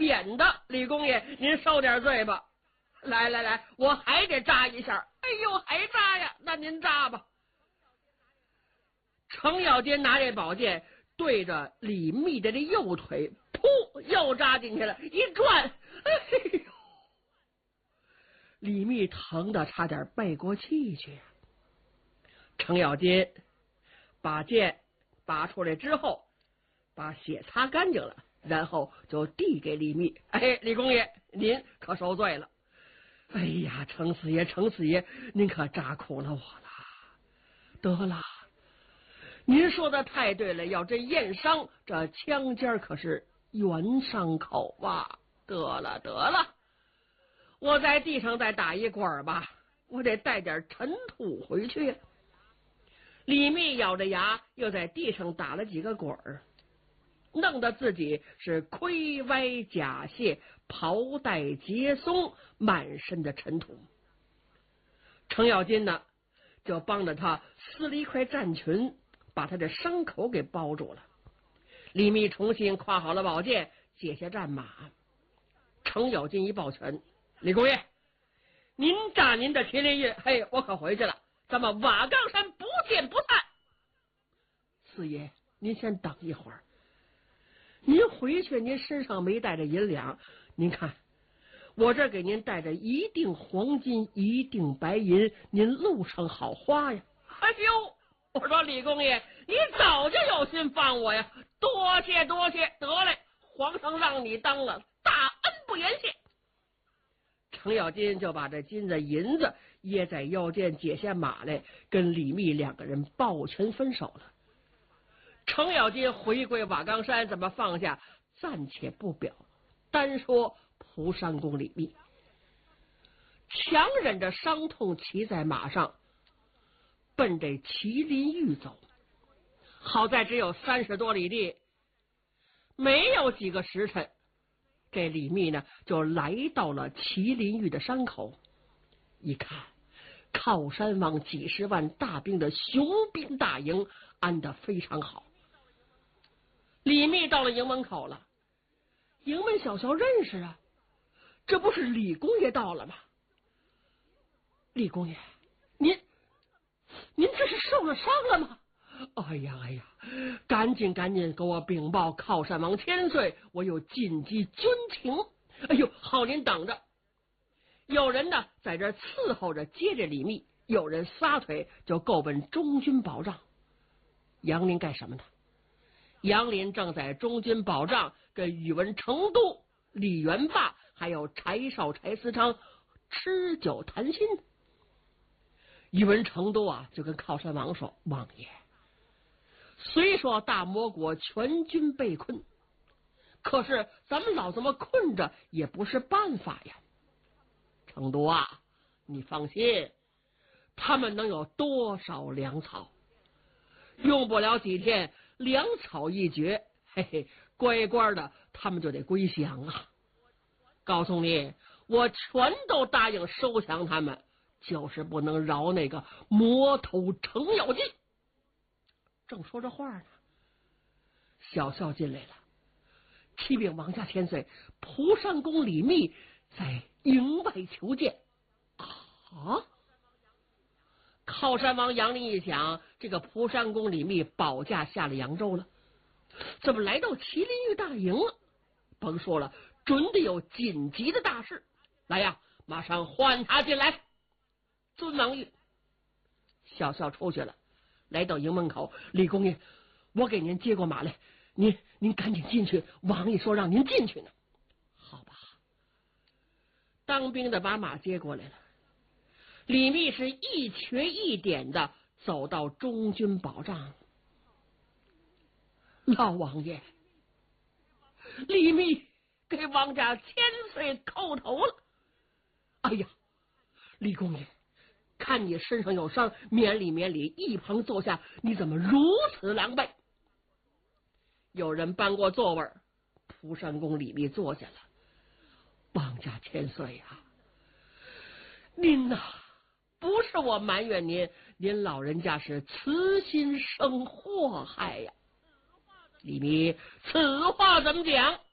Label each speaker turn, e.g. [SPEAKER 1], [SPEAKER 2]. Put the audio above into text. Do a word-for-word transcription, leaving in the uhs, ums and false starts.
[SPEAKER 1] 免的，李公爷您受点罪吧。来来来，我还得扎一下。哎呦，还扎呀？那您扎吧。程咬金拿这宝剑对着李密的这右腿，噗，又扎进去了，一转，哎呦，李密疼得差点背过气去。程咬金把剑拔出来之后，把血擦干净了，然后就递给李密。哎，李公爷，您可受罪了。哎呀，程四爷，程四爷，您可扎苦了我了。得了，您说的太对了，要真验伤，这枪尖可是原伤口啊。得了得了，我在地上再打一滚吧，我得带点尘土回去。李密咬着牙又在地上打了几个滚儿，弄得自己是盔歪甲谢，袍带结松，满身的尘土。程咬金呢，就帮着他撕了一块战裙，把他的伤口给包住了。李密重新挎好了宝剑，解下战马。程咬金一抱拳：“李公爷，您扎您的麒麟玉，嘿，我可回去了，咱们瓦岗山不见不散。”四爷，您先等一会儿。您回去，您身上没带着银两，您看，我这给您带着一锭黄金，一锭白银，您路上好花呀。哎呦，我说李公爷，你早就有心放我呀，多谢多谢，得嘞，皇上让你当了，大恩不言谢。程咬金就把这金子银子掖在腰间，解下马来，跟李密两个人抱拳分手了。程咬金回归瓦岗山，怎么放下暂且不表，单说蒲山公李密，强忍着伤痛，骑在马上奔这麒麟玉走。好在只有三十多里地，没有几个时辰，这李密呢就来到了麒麟玉的山口。一看，靠山王几十万大兵的雄兵大营安得非常好。李密到了营门口了，营门小校认识啊，这不是李公爷到了吗？李公爷，您您这是受了伤了吗？哎呀哎呀，赶紧赶紧给我禀报靠山王千岁，我有紧急军情。哎呦，好，您等着。有人呢在这伺候着接着李密，有人撒腿就够奔中军保障。杨林干什么呢？杨林正在中军保障跟宇文成都、李元霸还有柴少、柴思昌吃酒谈心。宇文成都啊就跟靠山王说：“王爷，虽说大魔国全军被困，可是咱们老这么困着也不是办法呀。成都啊，你放心，他们能有多少粮草？用不了几天，粮草一绝，嘿嘿，乖乖的他们就得归降啊！告诉你，我全都答应收降他们，就是不能饶那个魔头程咬金。”正说着话呢，小校进来了，启禀王家千岁，蒲山公李密在营外求见。啊！靠山王杨林一想，这个蒲山公李密保驾下了扬州了，怎么来到麒麟玉大营了？甭说了，准得有紧急的大事。来呀，马上唤他进来。尊王玉。小校出去了，来到营门口，李公爷，我给您接过马来，您您赶紧进去，王爷说让您进去呢。好吧。当兵的把马接过来了，李密是一瘸一点的走到中军保障。老王爷，李密给王家千岁叩头了。哎呀，李公爷，看你身上有伤，免礼免礼，一旁坐下，你怎么如此狼狈？有人搬过座位，蒲山公李密坐下了。王家千岁呀、啊，您呐、啊，不是我埋怨您，您老人家是慈心生祸害呀。李密，此话怎么讲？